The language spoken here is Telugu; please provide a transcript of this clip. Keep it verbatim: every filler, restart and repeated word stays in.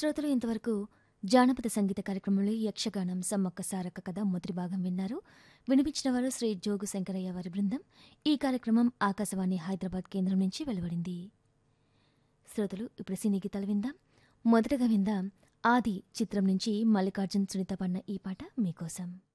శ్రోతలు ఇంతవరకు జానపద సంగీత కార్యక్రమంలో యక్షగానం సమ్మక్క సారక్క కథ మొదటి భాగం విన్నారు. వినిపించిన వారు శ్రీ జోగు శంకరయ్య వారి బృందం. ఈ కార్యక్రమం ఆకాశవాణి హైదరాబాద్ కేంద్రం నుంచి వెలువడింది. శ్రోతలు ఇప్పుడు సినీ గీతాలు విందాం. మొదటగా విందాం ఆది చిత్రం నుంచి మల్లికార్జున్ సునీత పాడిన ఈ పాట మీకోసం.